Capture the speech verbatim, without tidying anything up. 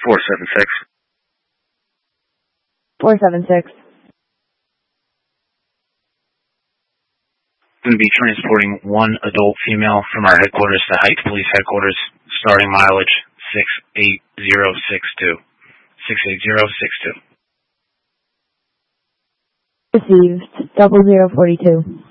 four seven six. four seven six. Going to be transporting one adult female from our headquarters to Heights Police Headquarters, starting mileage six eight zero six two. six eight zero six two. Received. Double zero forty two.